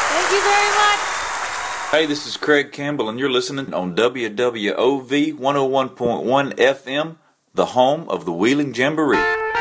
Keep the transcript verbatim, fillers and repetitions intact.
Thank you very much. Hey, this is Craig Campbell, and you're listening on W W O V one oh one point one F M, the home of the Wheeling Jamboree.